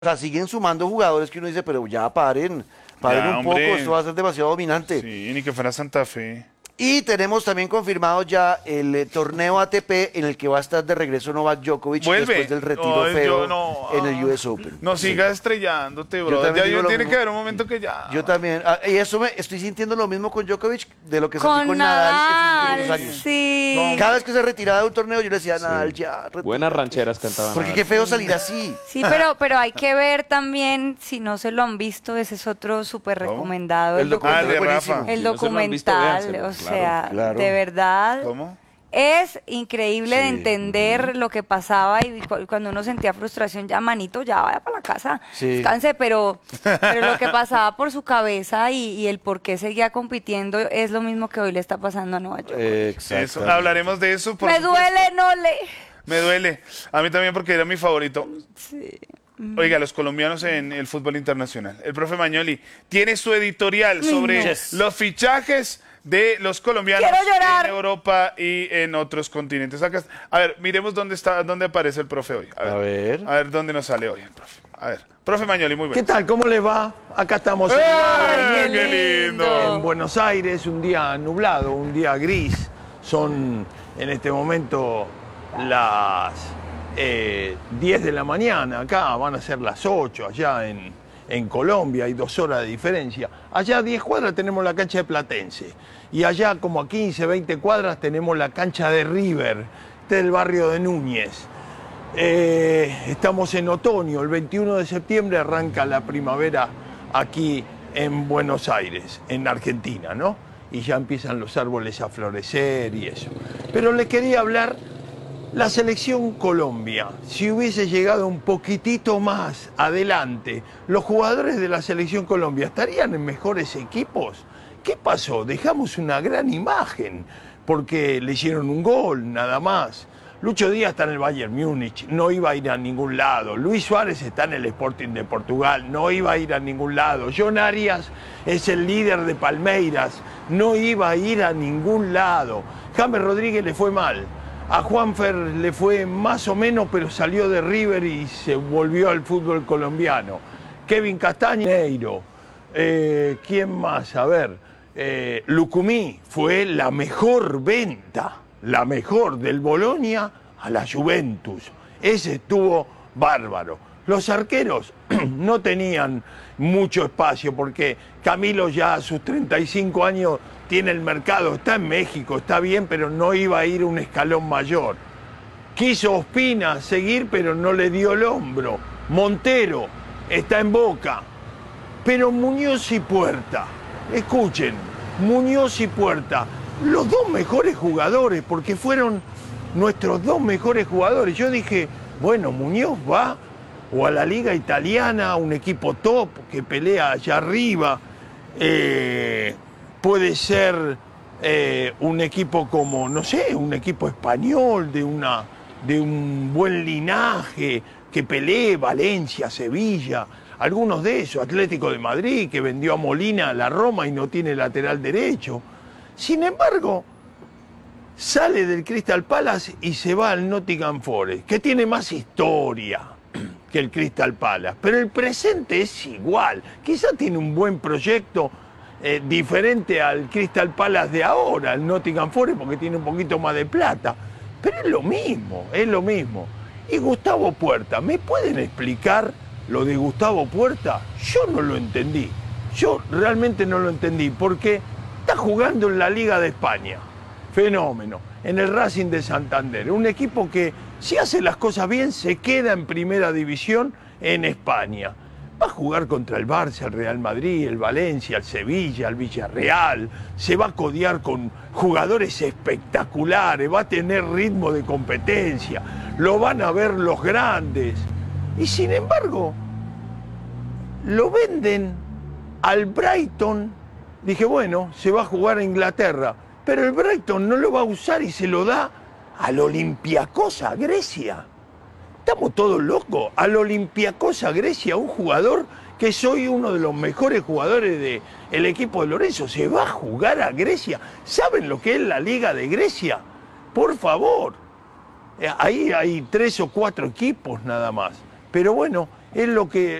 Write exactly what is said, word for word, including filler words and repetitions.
O sea, siguen sumando jugadores que uno dice, pero ya paren, paren Ya, un poco, hombre. esto va a ser demasiado dominante. Sí, ni que fuera Santa Fe. Y tenemos también confirmado ya el eh, torneo A T P en el que va a estar de regreso Novak Djokovic Vuelve. después del retiro Ay, feo yo no, en el ah, U S Open. No Sí. sigas estrellándote, bro. también Ya, digo ya lo tiene mismo. que haber un momento que ya. Yo también. Ah, y eso me estoy sintiendo lo mismo con Djokovic de lo que sentí Con con Nadal estos Nadal, últimos años. sí. Cada vez que se retiraba de un torneo yo le decía a Nadal ya. retírate". Buenas rancheras cantaban. Porque qué feo salir así. Sí, pero, pero hay que ver también, si no se lo han visto, ese es otro súper recomendado. El documental Ah, de es buenísimo. Rafa. El Si no se lo han visto, documental, véanselo, o claro, sea, claro. de verdad. ¿Cómo? Es increíble de Sí. entender lo que pasaba y cu- cuando uno sentía frustración, ya manito, ya vaya para la casa, Sí. descanse, pero, pero lo que pasaba por su cabeza y, y el por qué seguía compitiendo es lo mismo que hoy le está pasando a Nueva York. Exacto. Eso, hablaremos de eso. por Me supuesto. duele, no le. Me duele. A mí también porque era mi favorito. Sí. Oiga, los colombianos en el fútbol internacional. El profe Magnoli tiene su editorial sobre no. Yes. los fichajes de los colombianos Quiero llorar. en Europa y en otros continentes. Acá, a ver, miremos dónde está, dónde aparece el profe hoy. A ver, A ver. a ver dónde nos sale hoy el profe. A ver, profe Magnoli, muy ¿Qué bien. tal? ¿Cómo les va? Acá estamos en, ¡Eh, Qué qué lindo! en Buenos Aires, un día nublado, un día gris. Son en este momento las eh, diez de la mañana, acá van a ser las ocho, allá en, en Colombia hay dos horas de diferencia. Allá a diez cuadras tenemos la cancha de Platense y allá como a quince, veinte cuadras tenemos la cancha de River, del barrio de Núñez. Eh, estamos en otoño, el veintiuno de septiembre arranca la primavera aquí en Buenos Aires, en Argentina, ¿no? Y ya empiezan los árboles a florecer y eso. Pero les quería hablar, la selección Colombia, si hubiese llegado un poquitito más adelante, los jugadores de la selección Colombia estarían en mejores equipos. ¿Qué pasó? Dejamos una gran imagen porque le hicieron un gol, nada más. Lucho Díaz está en el Bayern Múnich, no iba a ir a ningún lado. Luis Suárez está en el Sporting de Portugal, no iba a ir a ningún lado. John Arias es el líder de Palmeiras, no iba a ir a ningún lado. James Rodríguez le fue mal. A Juanfer le fue más o menos, pero salió de River y se volvió al fútbol colombiano. Kevin Castañeiro, eh, ¿quién más? A ver, eh, Lucumí fue la mejor venta. La mejor del Bolonia a la Juventus. Ese estuvo bárbaro. Los arqueros no tenían mucho espacio porque Camilo ya a sus treinta y cinco años tiene el mercado, está en México, está bien, pero no iba a ir un escalón mayor. Quiso Ospina seguir, pero no le dio el hombro. Montero está en Boca. Pero Muñoz y Puerta, escuchen, Muñoz y Puerta, los dos mejores jugadores, porque fueron nuestros dos mejores jugadores. Yo dije, bueno, Muñoz va o a la Liga Italiana, a un equipo top que pelea allá arriba. Eh, puede ser eh, un equipo como, no sé, un equipo español de, una, de un buen linaje, que pelee Valencia, Sevilla, algunos de esos, Atlético de Madrid, que vendió a Molina a la Roma y no tiene lateral derecho. Sin embargo, sale del Crystal Palace y se va al Nottingham Forest, que tiene más historia que el Crystal Palace, pero el presente es igual. Quizá tiene un buen proyecto eh, diferente al Crystal Palace de ahora, el Nottingham Forest, porque tiene un poquito más de plata, pero es lo mismo, es lo mismo. Y Gustavo Puerta, ¿me pueden explicar lo de Gustavo Puerta? Yo no lo entendí, yo realmente no lo entendí, porque está jugando en la Liga de España, fenómeno, en el Racing de Santander, un equipo que si hace las cosas bien se queda en primera división en España. Va a jugar contra el Barça, el Real Madrid, el Valencia, el Sevilla, el Villarreal, se va a codear con jugadores espectaculares, va a tener ritmo de competencia, lo van a ver los grandes. Y sin embargo, lo venden al Brighton. Dije, bueno, se va a jugar a Inglaterra, pero el Brighton no lo va a usar y se lo da al Olympiacos a Grecia. Estamos todos locos. Al Olympiacos a Grecia, un jugador que soy uno de los mejores jugadores del equipo de Lorenzo, se va a jugar a Grecia. ¿Saben lo que es la Liga de Grecia? Por favor. Ahí hay tres o cuatro equipos nada más. Pero bueno, es lo que